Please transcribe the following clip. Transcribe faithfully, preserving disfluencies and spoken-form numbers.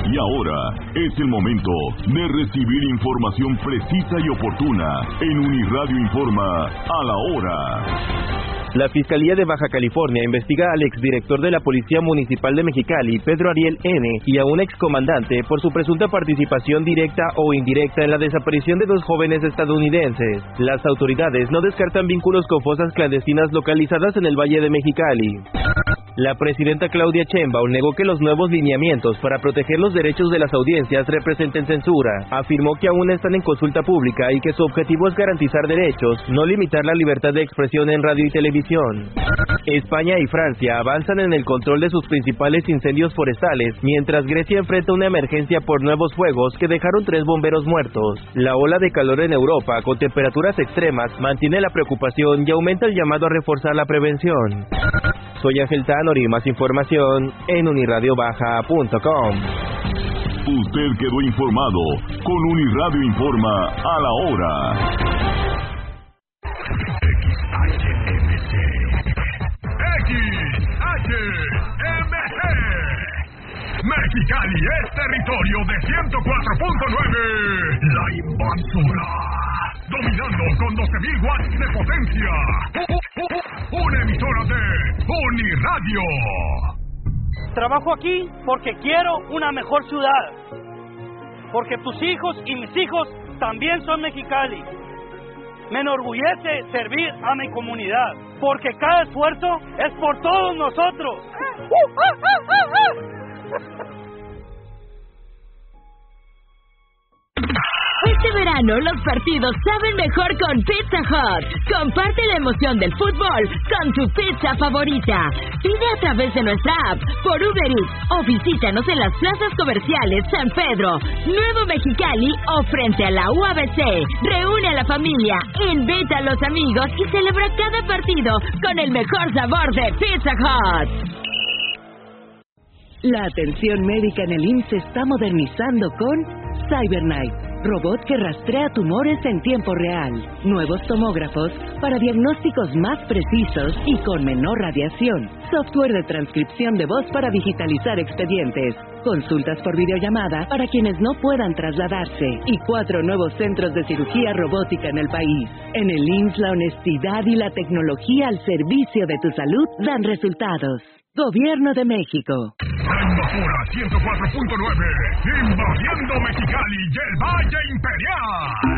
Y ahora es el momento de recibir información precisa y oportuna en Uniradio Informa a la hora. La Fiscalía de Baja California investiga al exdirector de la Policía Municipal de Mexicali, Pedro Ariel N., y a un excomandante por su presunta participación directa o indirecta en la desaparición de dos jóvenes estadounidenses. Las autoridades no descartan vínculos con fosas clandestinas localizadas en el Valle de Mexicali. La presidenta Claudia Sheinbaum negó que los nuevos lineamientos para proteger los derechos de las audiencias representen censura. Afirmó que aún están en consulta pública y que su objetivo es garantizar derechos, no limitar la libertad de expresión en radio y televisión. España y Francia avanzan en el control de sus principales incendios forestales, mientras Grecia enfrenta una emergencia por nuevos fuegos que dejaron tres bomberos muertos. La ola de calor en Europa, con temperaturas extremas, mantiene la preocupación y aumenta el llamado a reforzar la prevención. Soy Ángel Tanori, más información en uniradio baja punto com. Usted quedó informado con Uniradio Informa a la hora. X H M G Mexicali es territorio de ciento cuatro punto nueve. La Invasora, dominando con doce mil watts de potencia. Una emisora de Uniradio. Trabajo aquí porque quiero una mejor ciudad. Porque tus hijos y mis hijos también son Mexicali. Me enorgullece servir a mi comunidad, porque cada esfuerzo es por todos nosotros. Este verano los partidos saben mejor con Pizza Hut. Comparte la emoción del fútbol con tu pizza favorita. Pide a través de nuestra app, por Uber Eats o visítanos en las plazas comerciales San Pedro, Nuevo Mexicali o frente a la U A B C. Reúne a la familia, invita a los amigos y celebra cada partido con el mejor sabor de Pizza Hut. La atención médica en el I M S S se está modernizando con CyberKnife, robot que rastrea tumores en tiempo real. Nuevos tomógrafos para diagnósticos más precisos y con menor radiación. Software de transcripción de voz para digitalizar expedientes. Consultas por videollamada para quienes no puedan trasladarse. Y cuatro nuevos centros de cirugía robótica en el país. En el I M S S la honestidad y la tecnología al servicio de tu salud dan resultados. Gobierno de México. La Invasora ciento cuatro punto nueve, invadiendo Mexicali y el Valle Imperial.